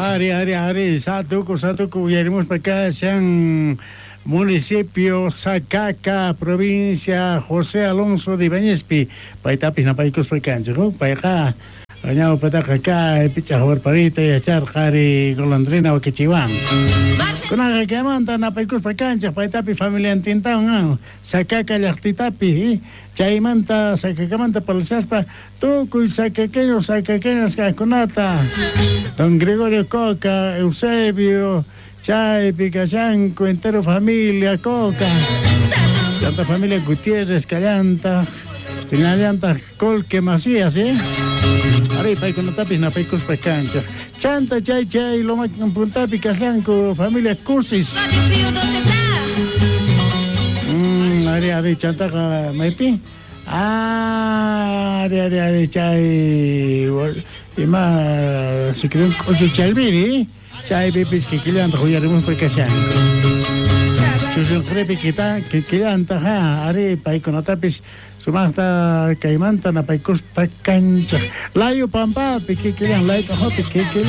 Ari, Satuku, yarimos para acá, sean municipio Sacaca, provincia José Alonso de Ibañezpi, Paitapis, Napaicos, Pacancho, Paica, Añado Pataca, Pichahor Parita, y Achar, Jari, Golondrina, o Quechihuán. Con la que manta, Napaicos, Pacancho, Paitapi, familia Antintán, Sacaca, Yachtitapi, Chaimanta, Sacacamanta, Palsaspa, Tucu y sacaqueños, Caconata, Don Gregorio Coca, Eusebio, Chay, Picachanco, entero familia, Coca, tanta familia Gutiérrez, Callanta, Pinallanta, Colque, Macías, ¿eh? Arriba, con tapis, Napaicos, Pacancha, Chanta, Chay, Loma, Punta, Picachanco, familia Cursis. Ari, Chanta, Maipi. Ari, Chay, y más, se creó un coche Chalviri. Chay pipis que quedan joyaremos por casa. Susun crepe que quedan taja are pai con tapis sumasta caimanta na pai cos pa cancha. Layo pampa que quedan layo hopi que